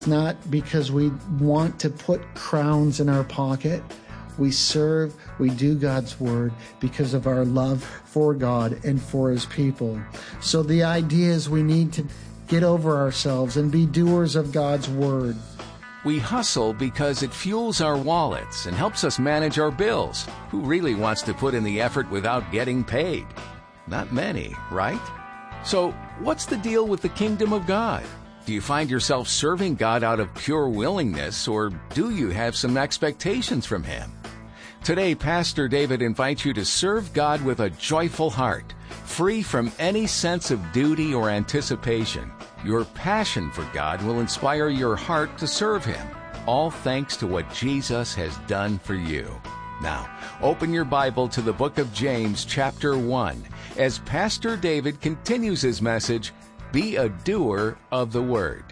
not because we want to put crowns in our pocket. We serve, we do God's word because of our love for God and for his people. So the idea is we need to get over ourselves and be doers of God's word. We hustle because it fuels our wallets and helps us manage our bills. Who really wants to put in the effort without getting paid? Not many, right? So, what's the deal with the kingdom of God? Do you find yourself serving God out of pure willingness, or do you have some expectations from him? Today, Pastor David invites you to serve God with a joyful heart, free from any sense of duty or anticipation. Your passion for God will inspire your heart to serve him, all thanks to what Jesus has done for you. Now, open your Bible to the book of James, chapter 1, as Pastor David continues his message, Be a Doer of the Word.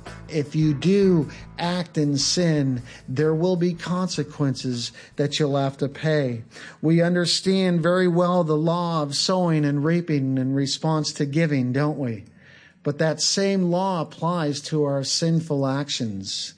If you do act in sin, there will be consequences that you'll have to pay. We understand very well the law of sowing and reaping in response to giving, don't we? But that same law applies to our sinful actions.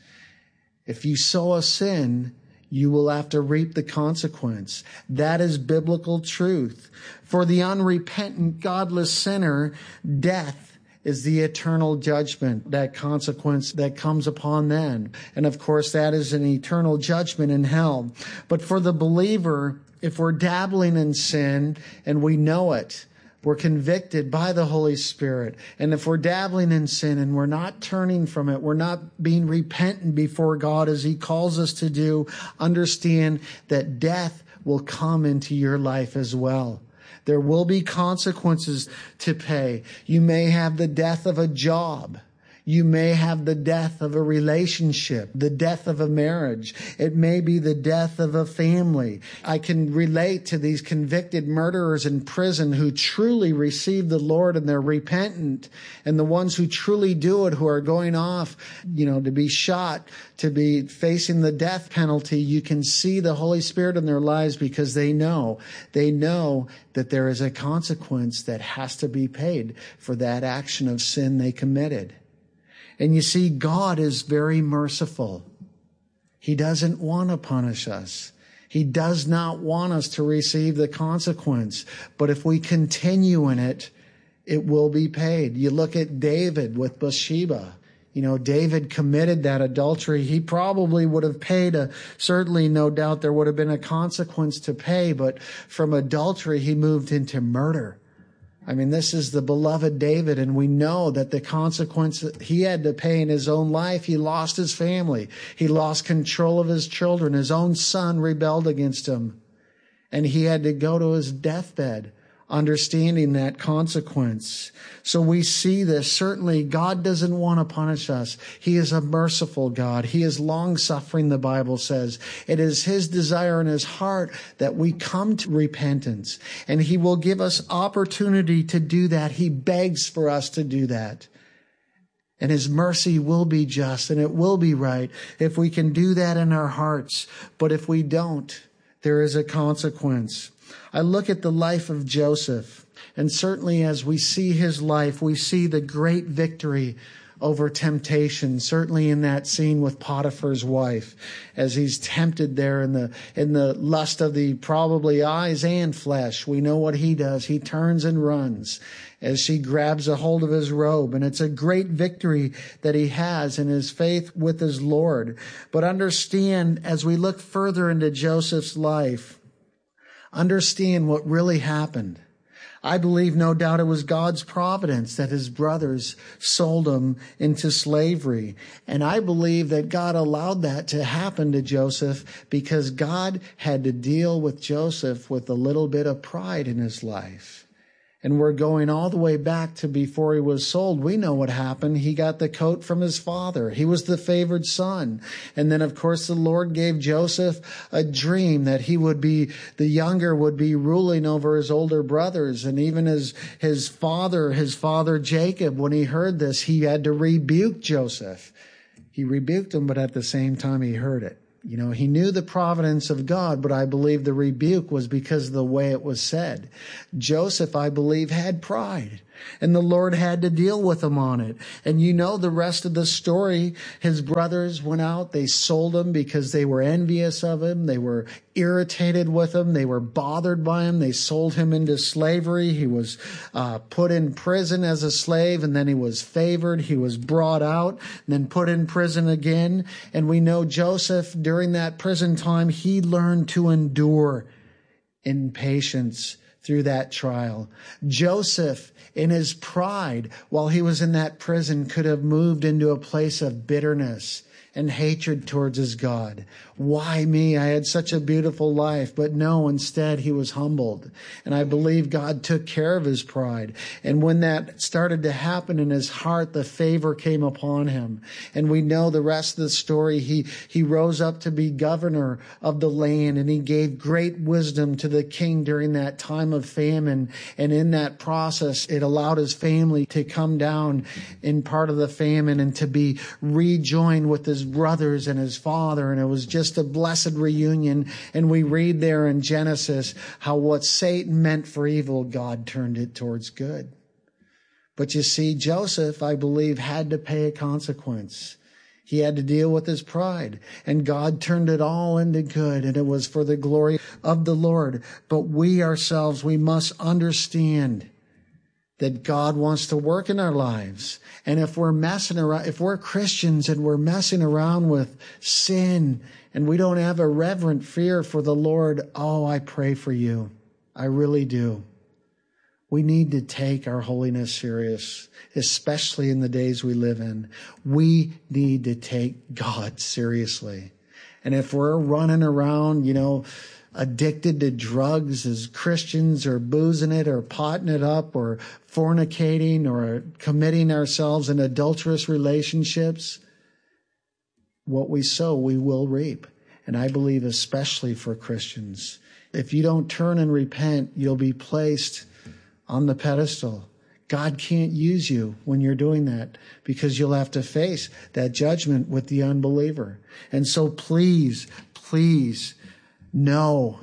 If you sow a sin, you will have to reap the consequence. That is biblical truth. For the unrepentant, godless sinner, death is the eternal judgment, that consequence that comes upon them. And of course, that is an eternal judgment in hell. But for the believer, if we're dabbling in sin and we know it, we're convicted by the Holy Spirit. And if we're dabbling in sin and we're not turning from it, we're not being repentant before God as he calls us to do, understand that death will come into your life as well. There will be consequences to pay. You may have the death of a job. You may have the death of a relationship, the death of a marriage. It may be the death of a family. I can relate to these convicted murderers in prison who truly receive the Lord and they're repentant, and the ones who truly do it, who are going off, to be shot, to be facing the death penalty. You can see the Holy Spirit in their lives because they know that there is a consequence that has to be paid for that action of sin they committed. And you see, God is very merciful. He doesn't want to punish us. He does not want us to receive the consequence. But if we continue in it, it will be paid. You look at David with Bathsheba. David committed that adultery. He probably would have paid certainly no doubt there would have been a consequence to pay. But from adultery, he moved into murder. This is the beloved David, and we know that the consequence he had to pay in his own life, he lost his family. He lost control of his children. His own son rebelled against him, and he had to go to his deathbed, understanding that consequence. So we see this. Certainly, God doesn't want to punish us. He is a merciful God. He is long-suffering, the Bible says. It is his desire in his heart that we come to repentance, and he will give us opportunity to do that. He begs for us to do that. And his mercy will be just, and it will be right if we can do that in our hearts. But if we don't, there is a consequence. I look at the life of Joseph, and certainly as we see his life, we see the great victory over temptation, certainly in that scene with Potiphar's wife, as he's tempted there in the lust of the probably eyes and flesh. We know what he does. He turns and runs as she grabs a hold of his robe. And it's a great victory that he has in his faith with his Lord. But understand, as we look further into Joseph's life, understand what really happened. I believe no doubt it was God's providence that his brothers sold him into slavery. And I believe that God allowed that to happen to Joseph because God had to deal with Joseph with a little bit of pride in his life. And we're going all the way back to before he was sold. We know what happened. He got the coat from his father. He was the favored son. And then, of course, the Lord gave Joseph a dream that the younger would be ruling over his older brothers. And even as his father Jacob, when he heard this, he had to rebuke Joseph. He rebuked him, but at the same time he heard it. He knew the providence of God, but I believe the rebuke was because of the way it was said. Joseph, I believe, had pride. And the Lord had to deal with him on it. And you know the rest of the story. His brothers went out. They sold him because they were envious of him. They were irritated with him. They were bothered by him. They sold him into slavery. He was put in prison as a slave, and then he was favored. He was brought out and then put in prison again. And we know Joseph, during that prison time, he learned to endure in patience through that trial. Joseph, in his pride, while he was in that prison, could have moved into a place of bitterness and hatred towards his God. Why me? I had such a beautiful life. But no, instead he was humbled. And I believe God took care of his pride. And when that started to happen in his heart, the favor came upon him. And we know the rest of the story. He rose up to be governor of the land, and he gave great wisdom to the king during that time of famine. And in that process, it allowed his family to come down in part of the famine and to be rejoined with his brothers and his father. And it was just a blessed reunion. And we read there in Genesis how what Satan meant for evil, God turned it towards good. But you see, Joseph, I believe, had to pay a consequence. He had to deal with his pride, and God turned it all into good, and it was for the glory of the Lord. But we ourselves, we must understand that God wants to work in our lives. And if we're messing around, if we're Christians and we're messing around with sin and we don't have a reverent fear for the Lord, oh, I pray for you. I really do. We need to take our holiness serious, especially in the days we live in. We need to take God seriously. And if we're running around, addicted to drugs as Christians, or boozing it, or potting it up, or fornicating, or committing ourselves in adulterous relationships, what we sow, we will reap. And I believe especially for Christians, if you don't turn and repent, you'll be placed on the pedestal. God can't use you when you're doing that, because you'll have to face that judgment with the unbeliever. And so please know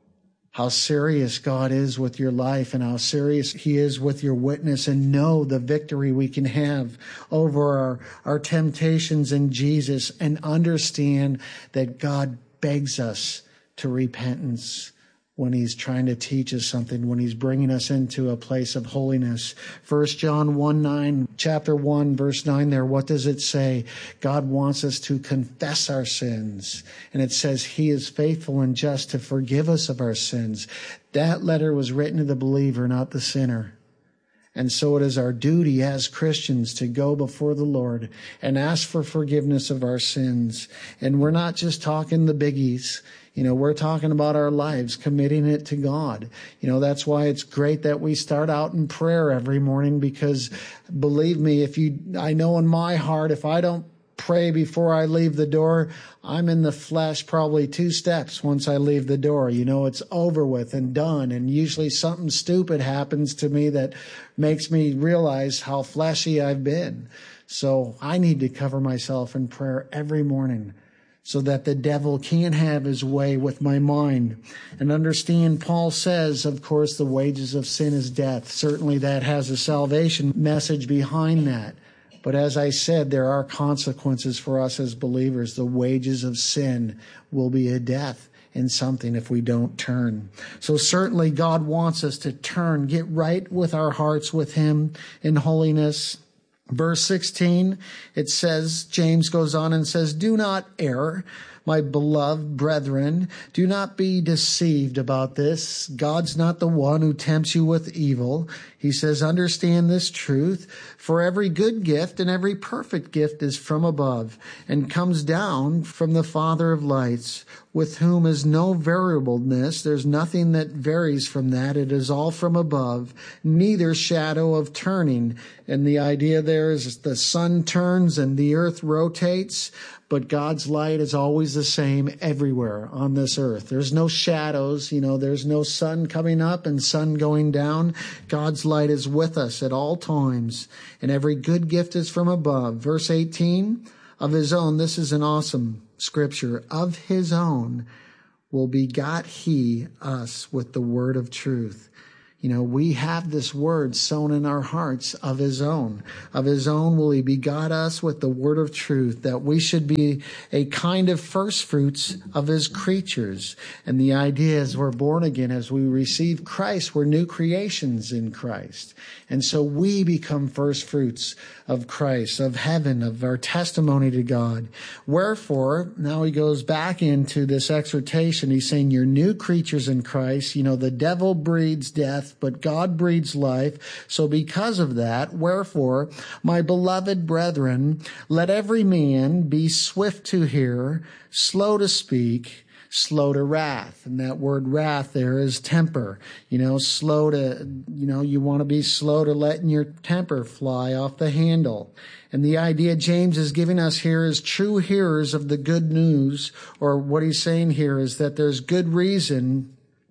how serious God is with your life and how serious he is with your witness, and know the victory we can have over our temptations in Jesus, and understand that God begs us to repentance when he's trying to teach us something, when he's bringing us into a place of holiness. 1 John 1:9, chapter 1, verse 9 there, what does it say? God wants us to confess our sins. And it says he is faithful and just to forgive us of our sins. That letter was written to the believer, not the sinner. And so it is our duty as Christians to go before the Lord and ask for forgiveness of our sins. And we're not just talking the biggies. We're talking about our lives, committing it to God. That's why it's great that we start out in prayer every morning, because believe me, I know in my heart, if I don't pray before I leave the door, I'm in the flesh probably 2 steps once I leave the door. It's over with and done. And usually something stupid happens to me that makes me realize how fleshy I've been. So I need to cover myself in prayer every morning, so that the devil can't have his way with my mind. And understand, Paul says, of course, the wages of sin is death. Certainly that has a salvation message behind that. But as I said, there are consequences for us as believers. The wages of sin will be a death in something if we don't turn. So certainly God wants us to turn, get right with our hearts with him in holiness. Verse 16, it says, James goes on and says, do not err, my beloved brethren. Do not be deceived about this. God's not the one who tempts you with evil. He says, understand this truth. For every good gift and every perfect gift is from above and comes down from the Father of lights, with whom is no variableness. There's nothing that varies from that. It is all from above, neither shadow of turning. And the idea there is the sun turns and the earth rotates, but God's light is always the same everywhere on this earth. There's no shadows, there's no sun coming up and sun going down. God's light is with us at all times, and every good gift is from above. Verse 18, of his own, this is an awesome scripture, of his own will begot he us with the word of truth. We have this word sown in our hearts of his own. Of his own will he begot us with the word of truth, that we should be a kind of first fruits of his creatures. And the idea is we're born again. As we receive Christ, we're new creations in Christ. And so we become first fruits of Christ, of heaven, of our testimony to God. Wherefore, now he goes back into this exhortation. He's saying you're new creatures in Christ. The devil breeds death, but God breeds life. So because of that, wherefore, my beloved brethren, let every man be swift to hear, slow to speak, slow to wrath. And that word wrath there is temper. Slow to, you want to be slow to letting your temper fly off the handle. And the idea James is giving us here is true hearers of the good news, or what he's saying here is that there's good reason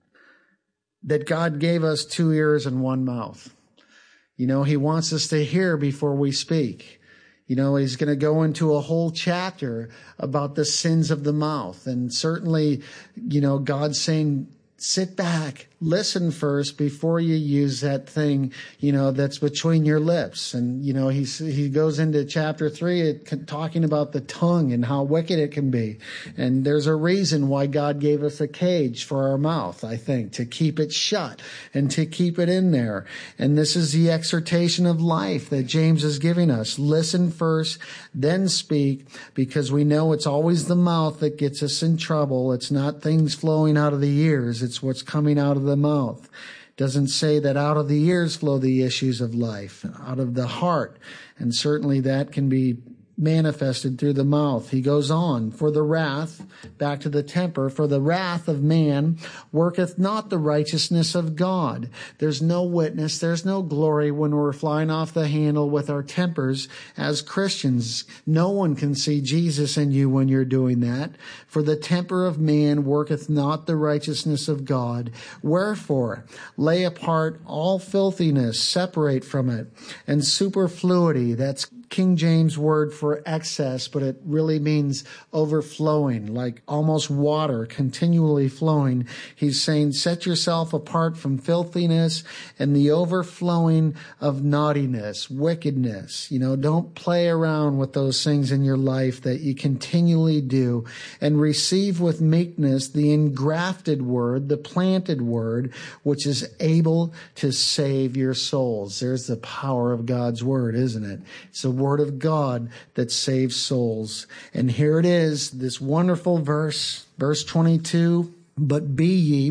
that God gave us 2 ears and 1 mouth. He wants us to hear before we speak. He's going to go into a whole chapter about the sins of the mouth. And certainly, God's saying, sit back, listen first before you use that thing, that's between your lips. And, he goes into chapter 3 talking about the tongue and how wicked it can be. And there's a reason why God gave us a cage for our mouth, I think, to keep it shut and to keep it in there. And this is the exhortation of life that James is giving us. Listen first, then speak, because we know it's always the mouth that gets us in trouble. It's not things flowing out of the ears. It's what's coming out of the mouth. Doesn't say that out of the ears flow the issues of life, out of the heart. And certainly that can be manifested through the mouth. He goes on, for the wrath, back to the temper, for the wrath of man worketh not the righteousness of God. There's no witness, there's no glory when we're flying off the handle with our tempers as Christians. No one can see Jesus in you when you're doing that. For the temper of man worketh not the righteousness of God. Wherefore, lay apart all filthiness, separate from it, and superfluity, that's King James word for excess, but it really means overflowing, like almost water continually flowing. He's saying, set yourself apart from filthiness and the overflowing of naughtiness, wickedness. Don't play around with those things in your life that you continually do, and receive with meekness the engrafted word, the planted word, which is able to save your souls. There's the power of God's word, isn't it? It's the word of God that saves souls. And here it is, this wonderful verse 22. But be ye,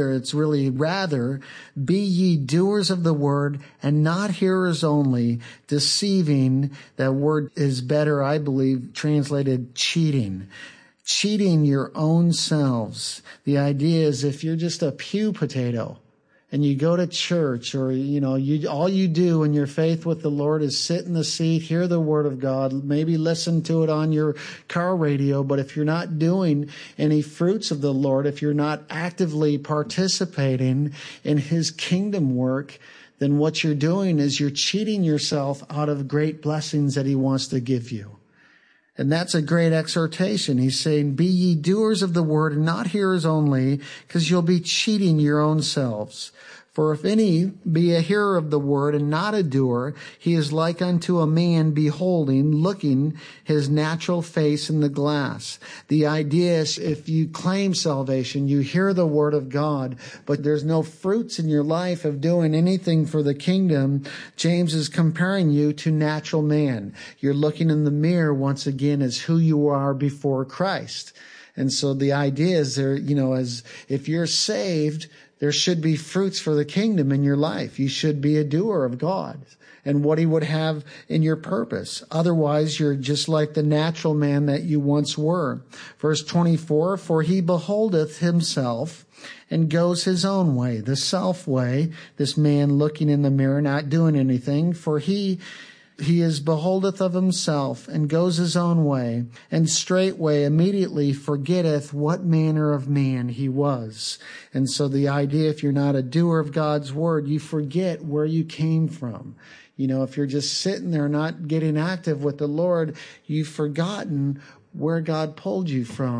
be ye doers of the word and not hearers only, deceiving. That word is better, I believe, translated cheating your own selves. The idea is if you're just a pew potato, and you go to church, or, all you do in your faith with the Lord is sit in the seat, hear the word of God, maybe listen to it on your car radio. But if you're not doing any fruits of the Lord, if you're not actively participating in his kingdom work, then what you're doing is you're cheating yourself out of great blessings that he wants to give you. And that's a great exhortation. He's saying, be ye doers of the word and not hearers only, because you'll be cheating your own selves. For if any be a hearer of the word and not a doer, he is like unto a man looking his natural face in the glass. The idea is if you claim salvation, you hear the word of God, but there's no fruits in your life of doing anything for the kingdom, James is comparing you to natural man. You're looking in the mirror once again as who you are before Christ. And so the idea is there, as if you're saved, there should be fruits for the kingdom in your life. You should be a doer of God and what he would have in your purpose. Otherwise, you're just like the natural man that you once were. Verse 24, for he beholdeth himself and goes his own way, the self way, this man looking in the mirror, not doing anything, for he is beholdeth of himself and goes his own way, and straightway immediately forgetteth what manner of man he was. And so the idea, if you're not a doer of God's word, you forget where you came from. If you're just sitting there not getting active with the Lord, you've forgotten where God pulled you from.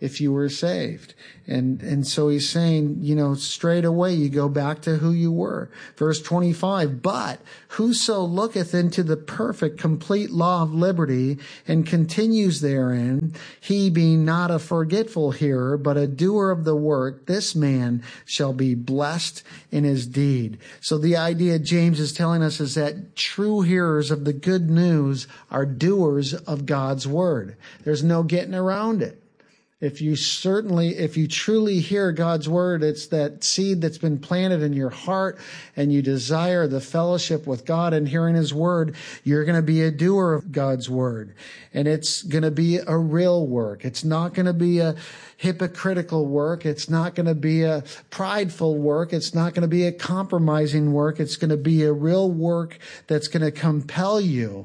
if you were saved. And so he's saying, straight away you go back to who you were. Verse 25, but whoso looketh into the perfect, complete law of liberty and continues therein, he being not a forgetful hearer, but a doer of the work, this man shall be blessed in his deed. So the idea James is telling us is that true hearers of the good news are doers of God's word. There's no getting around it. If you truly hear God's word, it's that seed that's been planted in your heart and you desire the fellowship with God and hearing his word, you're going to be a doer of God's word. And it's going to be a real work. It's not going to be a hypocritical work. It's not going to be a prideful work. It's not going to be a compromising work. It's going to be a real work that's going to compel you.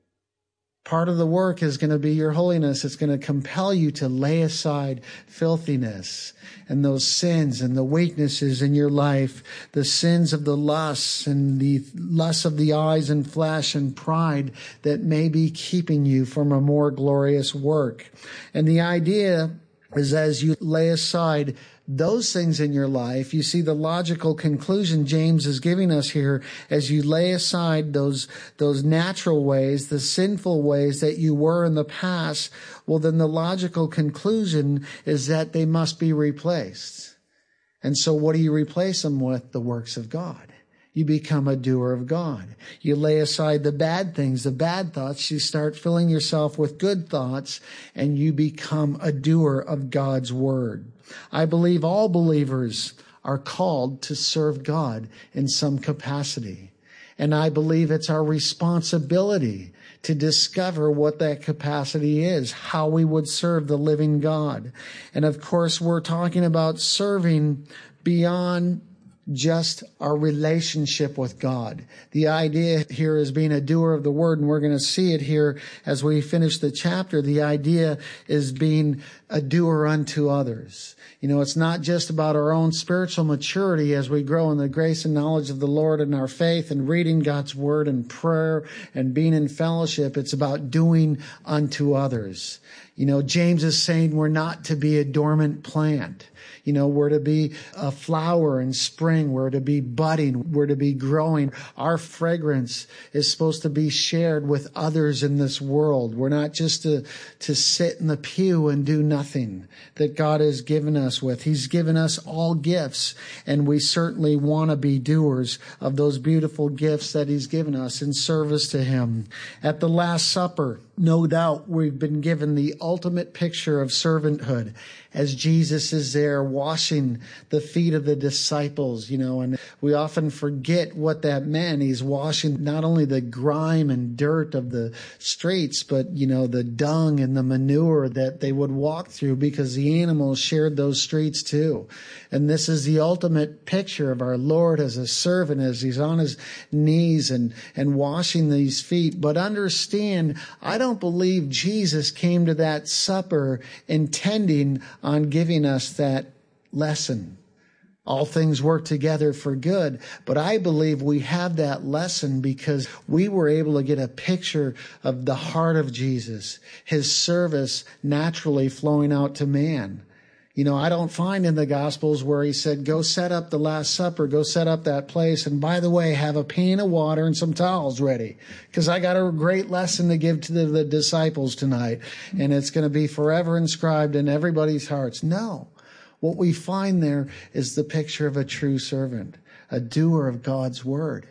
Part of the work is going to be your holiness. It's going to compel you to lay aside filthiness and those sins and the weaknesses in your life, the sins of the lusts and the lusts of the eyes and flesh and pride that may be keeping you from a more glorious work. And the idea is as you lay aside those things in your life, you see the logical conclusion James is giving us here as you lay aside those natural ways, the sinful ways that you were in the past. Well, then the logical conclusion is that they must be replaced. And so what do you replace them with? The works of God. You become a doer of God. You lay aside the bad things, the bad thoughts. You start filling yourself with good thoughts, and you become a doer of God's word. I believe all believers are called to serve God in some capacity. And I believe it's our responsibility to discover what that capacity is, how we would serve the living God. And of course, we're talking about serving beyond just our relationship with God. The idea here is being a doer of the word, and we're going to see it here as we finish the chapter. The idea is being a doer unto others. It's not just about our own spiritual maturity as we grow in the grace and knowledge of the Lord and our faith and reading God's word and prayer and being in fellowship. It's about doing unto others. James is saying we're not to be a dormant plant. We're to be a flower in spring. We're to be budding. We're to be growing. Our fragrance is supposed to be shared with others in this world. We're not just to sit in the pew and do nothing that God has given us with. He's given us all gifts, and we certainly want to be doers of those beautiful gifts that he's given us in service to him. At the Last Supper, no doubt we've been given the ultimate picture of servanthood as Jesus is there washing the feet of the disciples, and we often forget what that meant. He's washing not only the grime and dirt of the streets, but, the dung and the manure that they would walk through because the animals shared those streets too. And this is the ultimate picture of our Lord as a servant, as he's on his knees and washing these feet. But understand, I don't believe Jesus came to that supper intending on giving us that lesson. All things work together for good. But I believe we have that lesson because we were able to get a picture of the heart of Jesus, his service naturally flowing out to man. I don't find in the Gospels where he said, go set up the Last Supper, go set up that place. And by the way, have a pan of water and some towels ready because I got a great lesson to give to the disciples tonight. And it's going to be forever inscribed in everybody's hearts. No. What we find there is the picture of a true servant, a doer of God's word.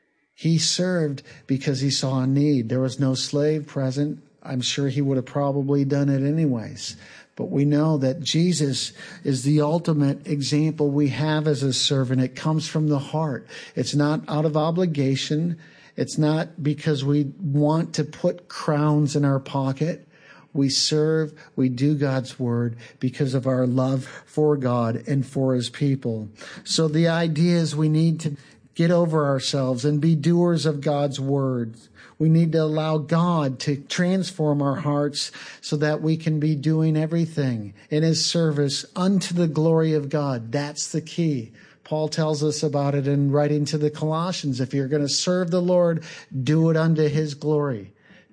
He served because he saw a need. There was no slave present. I'm sure he would have probably done it anyways. But we know that Jesus is the ultimate example we have as a servant. It comes from the heart. It's not out of obligation. It's not because we want to put crowns in our pocket. We serve, we do God's word because of our love for God and for his people. So the idea is we need to get over ourselves and be doers of God's word. We need to allow God to transform our hearts so that we can be doing everything in his service unto the glory of God. That's the key. Paul tells us about it in writing to the Colossians. If you're going to serve the Lord, do it unto his glory.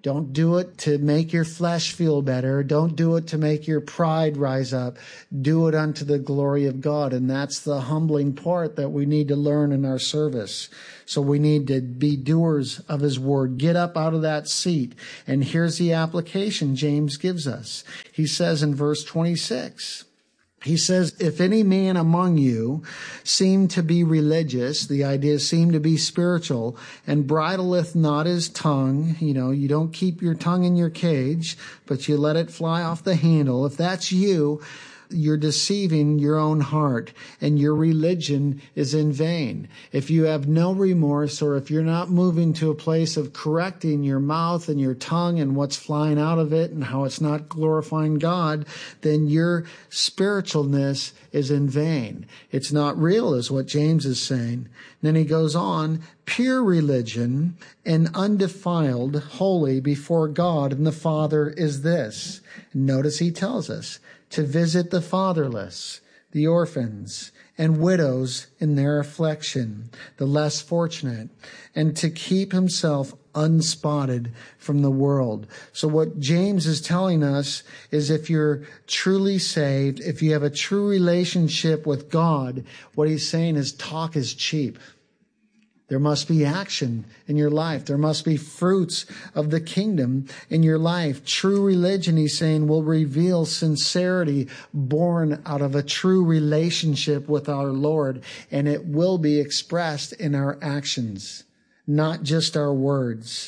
Don't do it to make your flesh feel better. Don't do it to make your pride rise up. Do it unto the glory of God. And that's the humbling part that we need to learn in our service. So we need to be doers of his word. Get up out of that seat. And here's the application James gives us. He says in verse 26, he says, if any man among you seem to be religious, the idea seem to be spiritual, and bridleth not his tongue, you don't keep your tongue in your cage, but you let it fly off the handle. If that's you, you're deceiving your own heart, and your religion is in vain. If you have no remorse, or if you're not moving to a place of correcting your mouth and your tongue and what's flying out of it and how it's not glorifying God, then your spiritualness is in vain. It's not real, is what James is saying. And then he goes on, pure religion and undefiled, holy before God and the Father is this. Notice he tells us, to visit the fatherless, the orphans, and widows in their affliction, the less fortunate, and to keep himself unspotted from the world. So what James is telling us is if you're truly saved, if you have a true relationship with God, what he's saying is talk is cheap. There must be action in your life. There must be fruits of the kingdom in your life. True religion, he's saying, will reveal sincerity born out of a true relationship with our Lord, and it will be expressed in our actions, not just our words.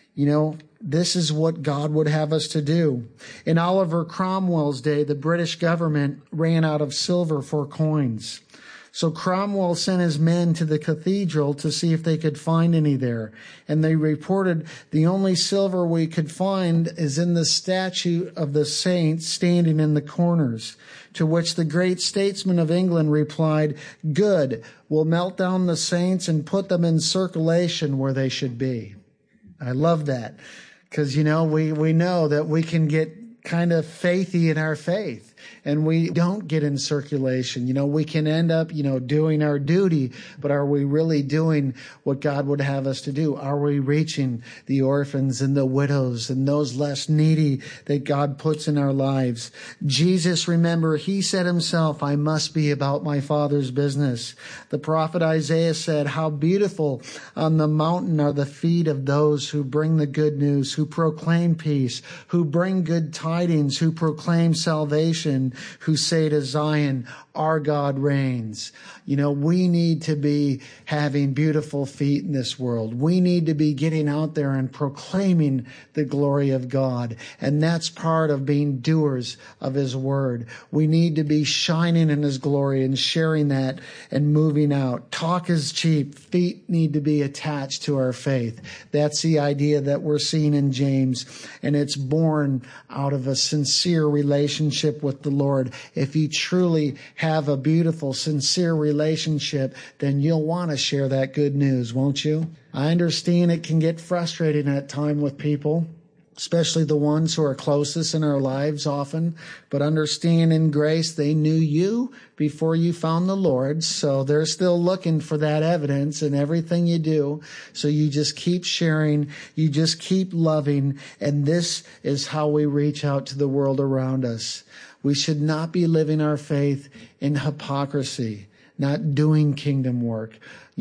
This is what God would have us to do. In Oliver Cromwell's day, the British government ran out of silver for coins. So Cromwell sent his men to the cathedral to see if they could find any there. And they reported, the only silver we could find is in the statue of the saints standing in the corners. To which the great statesman of England replied, good, we'll melt down the saints and put them in circulation where they should be. I love that. Because, we know that we can get kind of faithy in our faith. And we don't get in circulation. We can end up, doing our duty, but are we really doing what God would have us to do? Are we reaching the orphans and the widows and those less needy that God puts in our lives? Jesus, remember, he said himself, I must be about my Father's business. The prophet Isaiah said, how beautiful on the mountain are the feet of those who bring the good news, who proclaim peace, who bring good tidings, who proclaim salvation, who say to Zion, our God reigns. We need to be having beautiful feet in this world. We need to be getting out there and proclaiming the glory of God. And that's part of being doers of his word. We need to be shining in his glory and sharing that and moving out. Talk is cheap. Feet need to be attached to our faith. That's the idea that we're seeing in James. And it's born out of a sincere relationship with the Lord. If you truly have a beautiful, sincere relationship, then you'll want to share that good news, won't you? I understand it can get frustrating at times with people, especially the ones who are closest in our lives often. But understand in grace, they knew you before you found the Lord. So they're still looking for that evidence in everything you do. So you just keep sharing. You just keep loving. And this is how we reach out to the world around us. We should not be living our faith in hypocrisy, not doing kingdom work,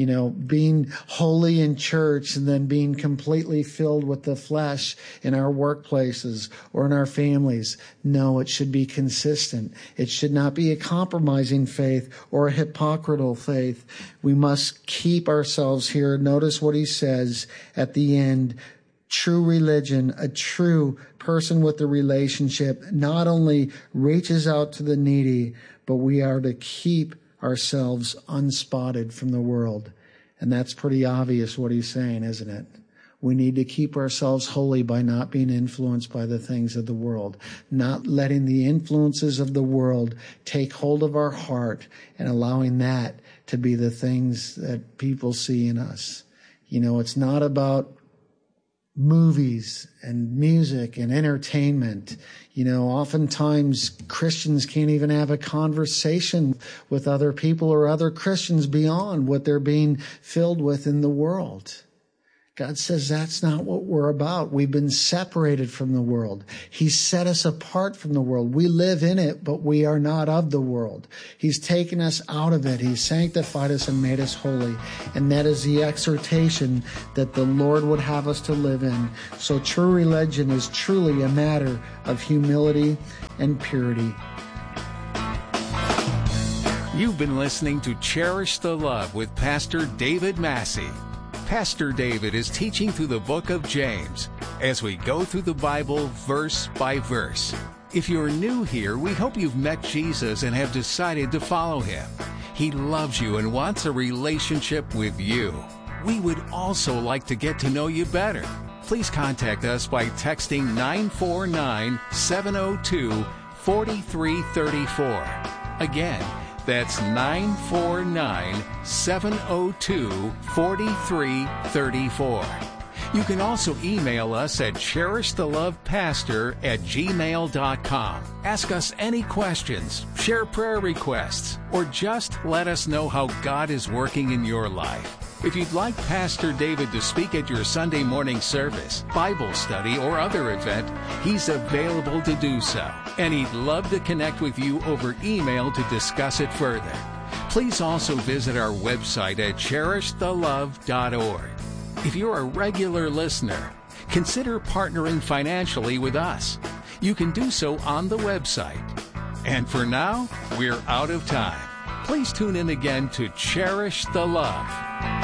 being holy in church and then being completely filled with the flesh in our workplaces or in our families. No, it should be consistent. It should not be a compromising faith or a hypocritical faith. We must keep ourselves here. Notice what he says at the end. True religion, a true person with a relationship, not only reaches out to the needy, but we are to keep ourselves unspotted from the world. And that's pretty obvious what he's saying, isn't it? We need to keep ourselves holy by not being influenced by the things of the world, not letting the influences of the world take hold of our heart and allowing that to be the things that people see in us. It's not about movies and music and entertainment. Oftentimes Christians can't even have a conversation with other people or other Christians beyond what they're being filled with in the world. God says that's not what we're about. We've been separated from the world. He set us apart from the world. We live in it, but we are not of the world. He's taken us out of it. He's sanctified us and made us holy. And that is the exhortation that the Lord would have us to live in. So true religion is truly a matter of humility and purity. You've been listening to Cherish the Love with Pastor David Massey. Pastor David is teaching through the book of James as we go through the Bible verse by verse. If you're new here, we hope you've met Jesus and have decided to follow him. He loves you and wants a relationship with you. We would also like to get to know you better. Please contact us by texting 949-702-4334. Again, that's 949-702-4334. You can also email us at cherishthelovepastor@gmail.com. Ask us any questions, share prayer requests, or just let us know how God is working in your life. If you'd like Pastor David to speak at your Sunday morning service, Bible study, or other event, he's available to do so. And he'd love to connect with you over email to discuss it further. Please also visit our website at cherishTheLove.org. If you're a regular listener, consider partnering financially with us. You can do so on the website. And for now, we're out of time. Please tune in again to Cherish the Love.